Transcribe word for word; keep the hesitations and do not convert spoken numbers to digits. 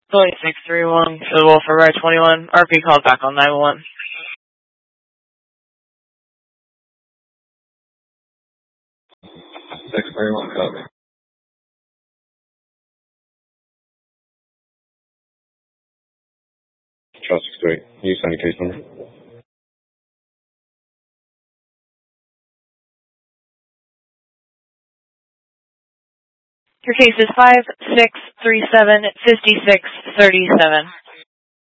Boeing six three one, Phil for Ride twenty-one. R P called back on nine one one. six three one, copy. Charles six two eight, you send your case number. Your case is five six three seven, five six three seven.